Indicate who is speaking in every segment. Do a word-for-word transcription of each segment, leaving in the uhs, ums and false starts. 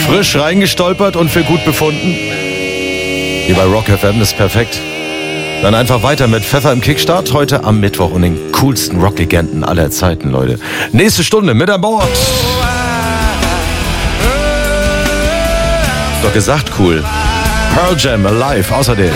Speaker 1: Frisch reingestolpert und für gut befunden? Hier bei Rock F M, das ist perfekt. Dann einfach weiter mit Pfeffer im Kickstart. Heute am Mittwoch und den coolsten Rocklegenden aller Zeiten, Leute. Nächste Stunde mit an Bord. Doch gesagt, cool. Pearl Jam Alive außerdem.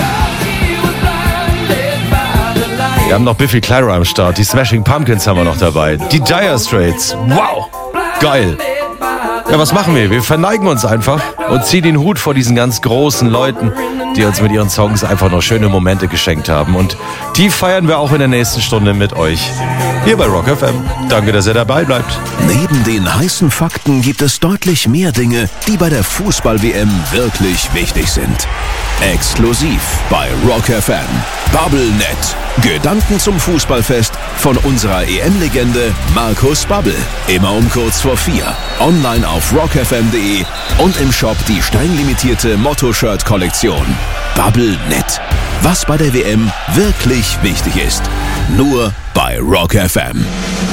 Speaker 1: Wir haben noch Biffy Clyro am Start. Die Smashing Pumpkins haben wir noch dabei. Die Dire Straits. Wow. Geil. Ja, was machen wir? Wir verneigen uns einfach und ziehen den Hut vor diesen ganz großen Leuten, die uns mit ihren Songs einfach noch schöne Momente geschenkt haben. Und die feiern wir auch in der nächsten Stunde mit euch. Hier bei Rock F M. Danke, dass ihr dabei bleibt.
Speaker 2: Neben den heißen Fakten gibt es deutlich mehr Dinge, die bei der Fußball-W M wirklich wichtig sind. Exklusiv bei Rock F M. Bubblenet. Gedanken zum Fußballfest von unserer E M-Legende Markus Babbel. Immer um kurz vor vier. Online auf rock f m punkt d e und im Shop die streng-limitierte Motto-Shirt-Kollektion. Bubblenet. Was bei der W M wirklich wichtig ist. Nur bei Rock F M.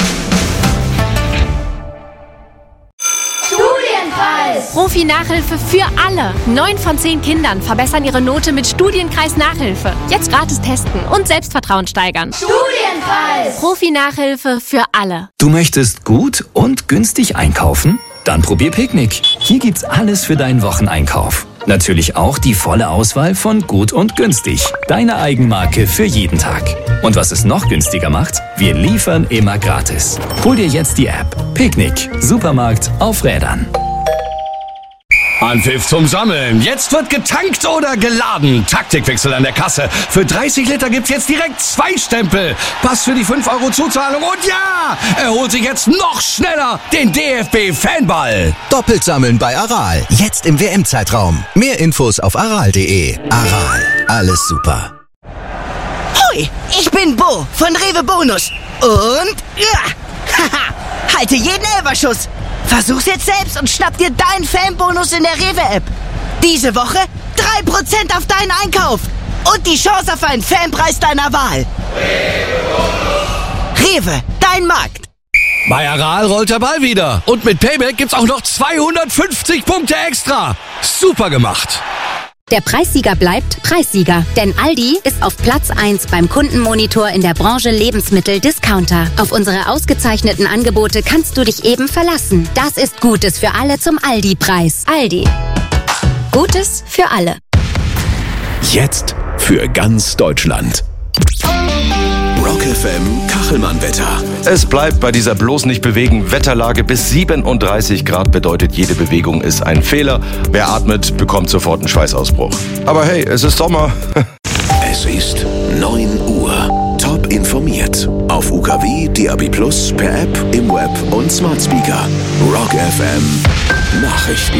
Speaker 3: Profi-Nachhilfe für alle. Neun von zehn Kindern verbessern ihre Note mit Studienkreis-Nachhilfe. Jetzt gratis testen und Selbstvertrauen steigern. Studienkreis! Profi-Nachhilfe für alle.
Speaker 4: Du möchtest gut und günstig einkaufen? Dann probier Picknick. Hier gibt's alles für deinen Wocheneinkauf. Natürlich auch die volle Auswahl von Gut und Günstig. Deine Eigenmarke für jeden Tag. Und was es noch günstiger macht? Wir liefern immer gratis. Hol dir jetzt die App. Picknick. Supermarkt auf Rädern.
Speaker 5: Anpfiff zum Sammeln. Jetzt wird getankt oder geladen. Taktikwechsel an der Kasse. Für dreißig Liter gibt's jetzt direkt zwei Stempel. Pass für die fünf Euro Zuzahlung. Und ja, er holt sich jetzt noch schneller den D F B-Fanball.
Speaker 6: Doppelt sammeln bei Aral. Jetzt im W M-Zeitraum. Mehr Infos auf aral punkt de. Aral. Alles super.
Speaker 7: Hoi, ich bin Bo von Rewe Bonus. Und ja, haha, halte jeden Elferschuss. Versuch's jetzt selbst und schnapp dir deinen Fanbonus in der Rewe-App. Diese Woche drei Prozent auf deinen Einkauf und die Chance auf einen Fanpreis deiner Wahl. Rewe, dein Markt.
Speaker 5: Bei Aral rollt der Ball wieder. Und mit Payback gibt's auch noch zweihundertfünfzig Punkte extra. Super gemacht.
Speaker 8: Der Preissieger bleibt Preissieger, denn Aldi ist auf Platz eins beim Kundenmonitor in der Branche Lebensmittel-Discounter. Auf unsere ausgezeichneten Angebote kannst du dich eben verlassen. Das ist Gutes für alle zum Aldi-Preis. Aldi. Gutes für alle.
Speaker 2: Jetzt für ganz Deutschland. Rock F M Kachelmann-Wetter.
Speaker 1: Es bleibt bei dieser bloß nicht bewegen Wetterlage bis siebenunddreißig Grad bedeutet, jede Bewegung ist ein Fehler. Wer atmet, bekommt sofort einen Schweißausbruch. Aber hey, es ist Sommer.
Speaker 2: Es ist neun Uhr. Top informiert. Auf U K W, D A B Plus, per App, im Web und Smart Speaker. Rock F M Nachrichten.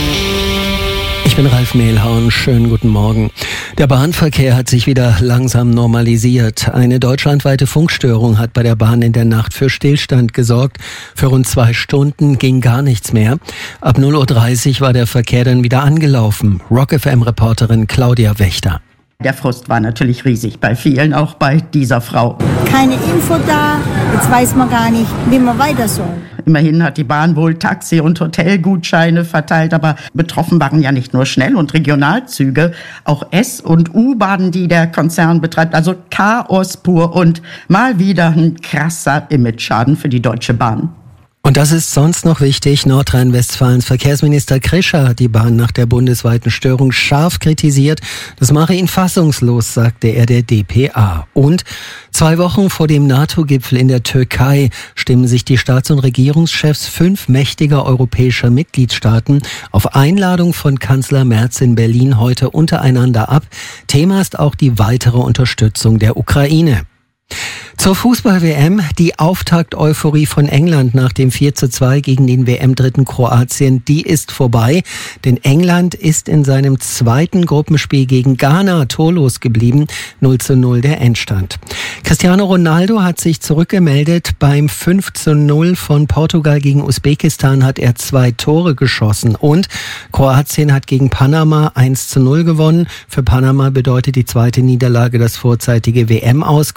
Speaker 9: Ich bin Ralf Mehlhorn, schönen guten Morgen. Der Bahnverkehr hat sich wieder langsam normalisiert. Eine deutschlandweite Funkstörung hat bei der Bahn in der Nacht für Stillstand gesorgt. Für rund zwei Stunden ging gar nichts mehr. Ab null Uhr dreißig war der Verkehr dann wieder angelaufen. Rock F M-Reporterin Claudia Wächter.
Speaker 10: Der Frust war natürlich riesig bei vielen, auch bei dieser Frau.
Speaker 11: Keine Info da, jetzt weiß man gar nicht, wie man weiter soll.
Speaker 10: Immerhin hat die Bahn wohl Taxi- und Hotelgutscheine verteilt, aber betroffen waren ja nicht nur Schnell- und Regionalzüge, auch S- und U-Bahnen, die der Konzern betreibt. Also Chaos pur und mal wieder ein krasser Imageschaden für die Deutsche Bahn.
Speaker 9: Und das ist sonst noch wichtig. Nordrhein-Westfalens Verkehrsminister Krischer hat die Bahn nach der bundesweiten Störung scharf kritisiert. Das mache ihn fassungslos, sagte er der D P A. Und zwei Wochen vor dem NATO-Gipfel in der Türkei stimmen sich die Staats- und Regierungschefs fünf mächtiger europäischer Mitgliedstaaten auf Einladung von Kanzler Merz in Berlin heute untereinander ab. Thema ist auch die weitere Unterstützung der Ukraine. Zur Fußball-W M, die Auftakt-Euphorie von England nach dem vier zu zwei gegen den W M-Dritten Kroatien, die ist vorbei. Denn England ist in seinem zweiten Gruppenspiel gegen Ghana torlos geblieben. null zu null der Endstand. Cristiano Ronaldo hat sich zurückgemeldet. Beim fünf zu null von Portugal gegen Usbekistan hat er zwei Tore geschossen. Und Kroatien hat gegen Panama eins zu null gewonnen. Für Panama bedeutet die zweite Niederlage das vorzeitige W M-Aus. Kroatien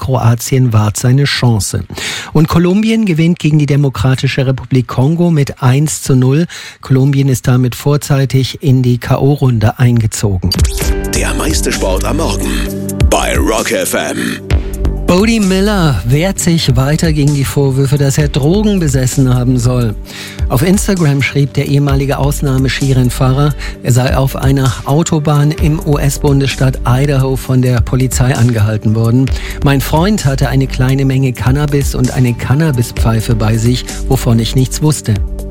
Speaker 9: Kroatien wahrt seine Chance. Und Kolumbien gewinnt gegen die Demokratische Republik Kongo mit eins zu null. Kolumbien ist damit vorzeitig in die K O-Runde eingezogen.
Speaker 2: Der meiste Sport am Morgen bei Rock F M.
Speaker 9: Bodie Miller wehrt sich weiter gegen die Vorwürfe, dass er Drogen besessen haben soll. Auf Instagram schrieb der ehemalige Ausnahme-Skirennfahrer, er sei auf einer Autobahn im U S-Bundesstaat Idaho von der Polizei angehalten worden. Mein Freund hatte eine kleine Menge Cannabis und eine Cannabispfeife bei sich, wovon ich nichts wusste.